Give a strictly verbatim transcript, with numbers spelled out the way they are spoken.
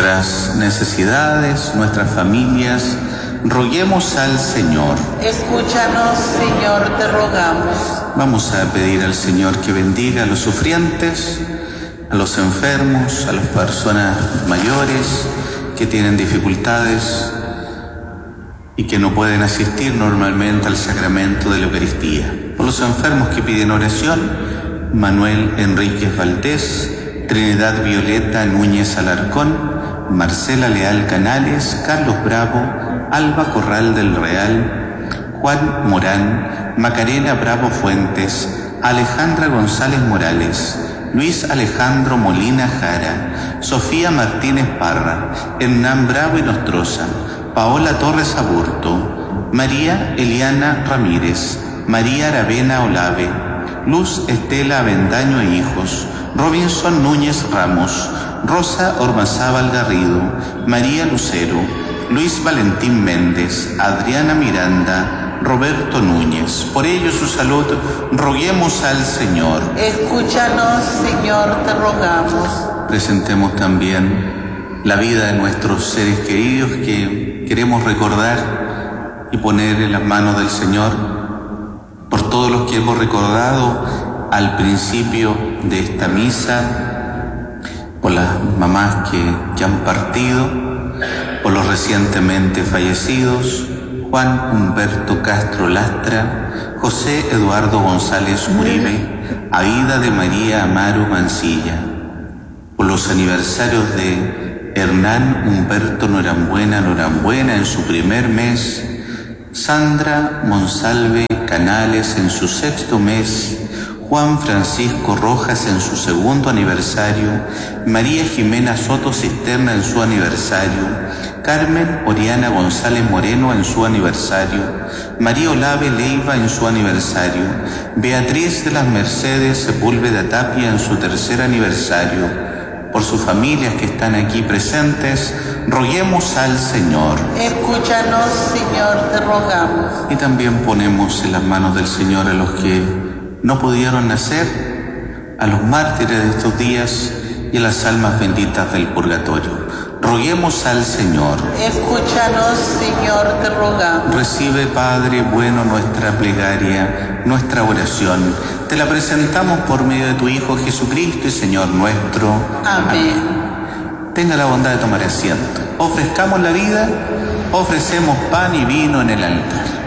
nuestras necesidades, nuestras familias, roguemos al Señor. Escúchanos, Señor, te rogamos. Vamos a pedir al Señor que bendiga a los sufrientes, a los enfermos, a las personas mayores que tienen dificultades y que no pueden asistir normalmente al sacramento de la Eucaristía. Por los enfermos que piden oración: Manuel Enríquez Valdés, Trinidad Violeta Núñez Alarcón, Marcela Leal Canales, Carlos Bravo, Alba Corral del Real, Juan Morán, Macarena Bravo Fuentes, Alejandra González Morales, Luis Alejandro Molina Jara, Sofía Martínez Parra, Hernán Bravo y Nostroza, Paola Torres Aburto, María Eliana Ramírez, María Aravena Olave, Luz Estela Avendaño e hijos, Robinson Núñez Ramos, Rosa Ormazábal Garrido, María Lucero, Luis Valentín Méndez, Adriana Miranda, Roberto Núñez. Por ello su salud, roguemos al Señor. Escúchanos, Señor, te rogamos. Presentemos también la vida de nuestros seres queridos que queremos recordar y poner en las manos del Señor, por todos los que hemos recordado al principio de esta misa, por las mamás que ya han partido, por los recientemente fallecidos: Juan Humberto Castro Lastra, José Eduardo González Uribe, Aida de María Amaro Mancilla, por los aniversarios de Hernán Humberto Norambuena Norambuena en su primer mes, Sandra Monsalve Canales en su sexto mes, Juan Francisco Rojas en su segundo aniversario, María Jimena Soto Cisterna en su aniversario, Carmen Oriana González Moreno en su aniversario, María Olave Leiva en su aniversario, Beatriz de las Mercedes Sepúlveda Tapia en su tercer aniversario. Por sus familias que están aquí presentes, roguemos al Señor. Escúchanos, Señor, te rogamos. Y también ponemos en las manos del Señor a los que no pudieron nacer, a los mártires de estos días y a las almas benditas del purgatorio. Roguemos al Señor. Escúchanos, Señor, te rogamos. Recibe, Padre bueno, nuestra plegaria, nuestra oración. Te la presentamos por medio de tu Hijo Jesucristo y Señor nuestro. Amén. Amén. Tenga la bondad de tomar asiento. Ofrezcamos la vida, ofrecemos pan y vino en el altar.